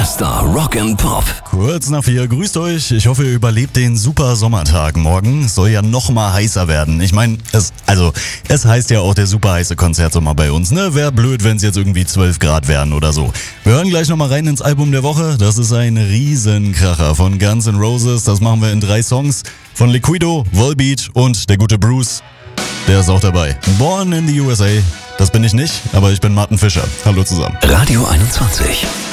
Bester Rock and Pop. Kurz nach 4, grüßt euch. Ich hoffe, ihr überlebt den super Sommertag morgen. Soll ja noch mal heißer werden. Ich meine, es heißt ja auch der super heiße Konzertsommer bei uns, ne? Wäre blöd, wenn es jetzt irgendwie 12 Grad wären oder so. Wir hören gleich noch mal rein ins Album der Woche. Das ist ein Riesenkracher von Guns N' Roses. Das machen wir in 3 Songs. Von Liquido, Volbeat und der gute Bruce. Der ist auch dabei. Born in the USA. Das bin ich nicht, aber ich bin Martin Fischer. Hallo zusammen. Radio 21.